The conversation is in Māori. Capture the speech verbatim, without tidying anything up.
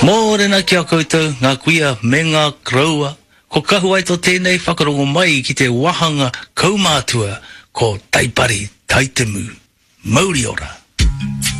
Mōrena kia koutou, ngā kuia me ngā kraua, ko kahua to tēnei whakarongo mai ki te wahanga kaumātua ko Taipari Taitemu. Mauri ora.